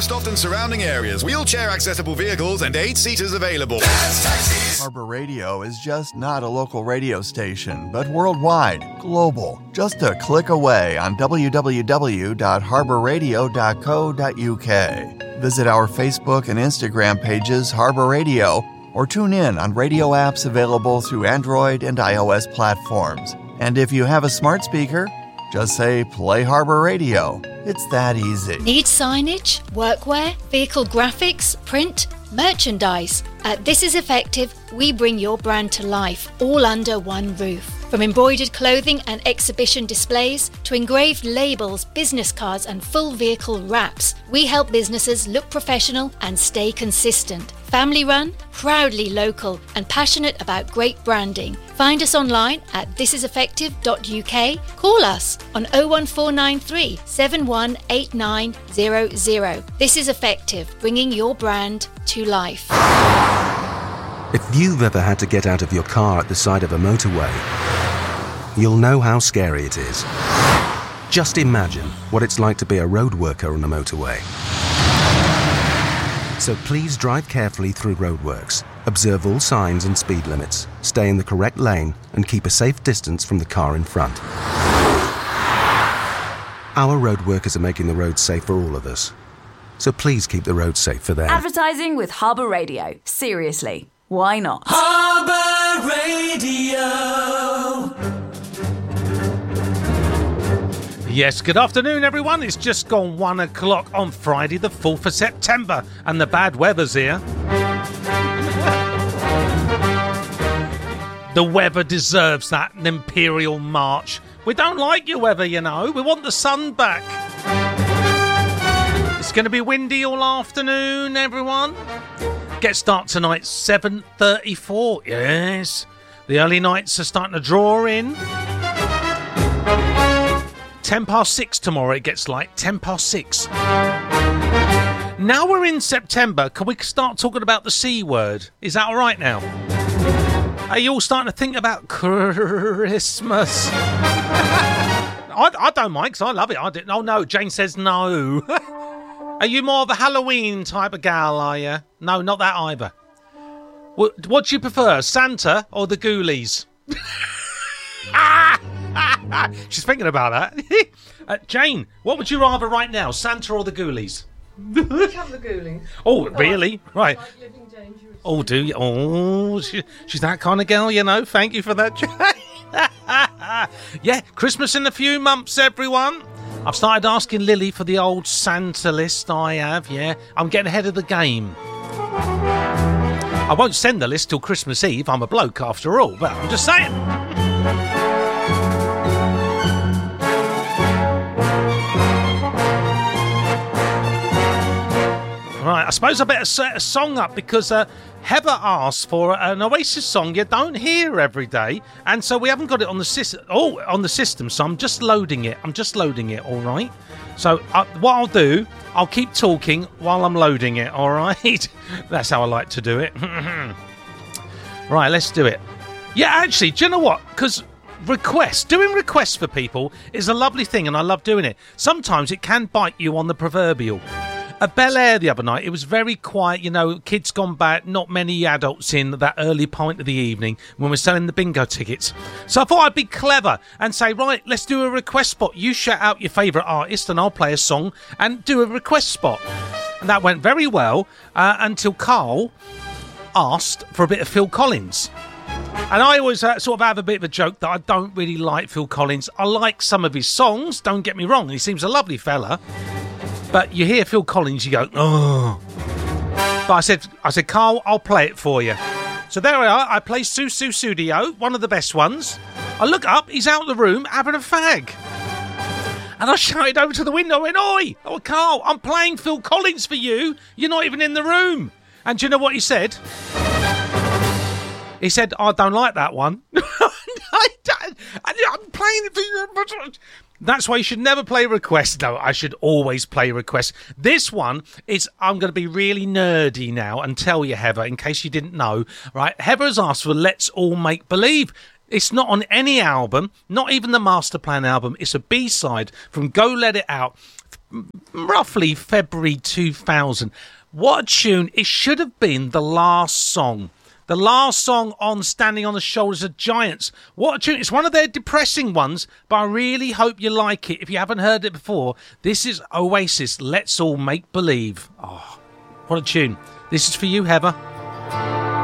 Lowestoft and surrounding areas. Wheelchair accessible vehicles and 8-seaters available. Dad's Taxis. Harbor Radio is just not a local radio station, but worldwide, global. Just a click away on www.harborradio.co.uk. Visit our Facebook and Instagram pages, Harbor Radio, or tune in on radio apps available through Android and iOS platforms. And if you have a smart speaker, just say Play Harbor Radio. It's that easy. Need signage, workwear, vehicle graphics, print, merchandise? At This Is Effective, we bring your brand to life, all under one roof. From embroidered clothing and exhibition displays to engraved labels, business cards and full vehicle wraps, we help businesses look professional and stay consistent. Family run, proudly local and passionate about great branding. Find us online at thisiseffective.uk. Call us on 01493 718900. This is Effective, bringing your brand to life. If you've ever had to get out of your car at the side of a motorway, you'll know how scary it is. Just imagine what it's like to be a road worker on a motorway. So please drive carefully through roadworks, observe all signs and speed limits, stay in the correct lane and keep a safe distance from the car in front. Our road workers are making the roads safe for all of us. So please keep the roads safe for them. Advertising with Harbour Radio. Seriously, why not? Harbour Radio. Yes, good afternoon, everyone. It's just gone 1 o'clock on Friday, the 4th of September, and the bad weather's here. The weather deserves that, an imperial march. We don't like your weather, you know. We want the sun back. It's going to be windy all afternoon, everyone. Get start tonight, 7:34. Yes. The early nights are starting to draw in. 6:10 tomorrow it gets light, 6:10. Now we're in September, can we start talking about the C word? Is that all right now? Are you all starting to think about Christmas? I don't mind, because I love it. Oh no, Jane says no. Are you more of a Halloween type of gal, are you? No, not that either. What do you prefer, Santa or the Ghoulies? She's thinking about that. Jane, what would you rather right now, Santa or the Ghoulies? Become the Ghoulies. Oh, really? Right. Like living dangerously. Oh, do you? Oh, she's that kind of girl, you know. Thank you for that, Jane. Yeah, Christmas in a few months, everyone. I've started asking Lily for the old Santa list I have, yeah. I'm getting ahead of the game. I won't send the list till Christmas Eve. I'm a bloke after all, but I'm just saying. Right, I suppose I better set a song up because Heather asked for an Oasis song you don't hear every day, and so we haven't got it on the system. So I'm just loading it. All right. So what I'll do, I'll keep talking while I'm loading it. All right. That's how I like to do it. Right, let's do it. Yeah, actually, do you know what? Because doing requests for people is a lovely thing, and I love doing it. Sometimes it can bite you on the proverbial. At Bel Air the other night, it was very quiet, you know, kids gone back, not many adults in that early point of the evening when we're selling the bingo tickets. So I thought I'd be clever and say, right, let's do a request spot. You shout out your favourite artist and I'll play a song and do a request spot. And that went very well until Carl asked for a bit of Phil Collins. And I always sort of have a bit of a joke that I don't really like Phil Collins. I like some of his songs, don't get me wrong. He seems a lovely fella. But you hear Phil Collins, you go, oh. But I said, Carl, I'll play it for you. So there we are. I play Susu Sudio, one of the best ones. I look up, he's out of the room having a fag. And I shouted over to the window, I went, oi, oh, Carl, I'm playing Phil Collins for you. You're not even in the room. And do you know what he said? He said, I don't like that one. I'm playing it for you. That's why you should never play requests. No, I should always play requests. This one is, I'm going to be really nerdy now and tell you, Heather, in case you didn't know, right? Heather has asked for Let's All Make Believe. It's not on any album, not even the Master Plan album. It's a B-side from Go Let It Out. roughly February 2000. What a tune. It should have been the last song. The last song on Standing on the Shoulders of Giants. What a tune. It's one of their depressing ones, but I really hope you like it. If you haven't heard it before, this is Oasis, Let's All Make Believe. Oh, what a tune. This is for you, Heather.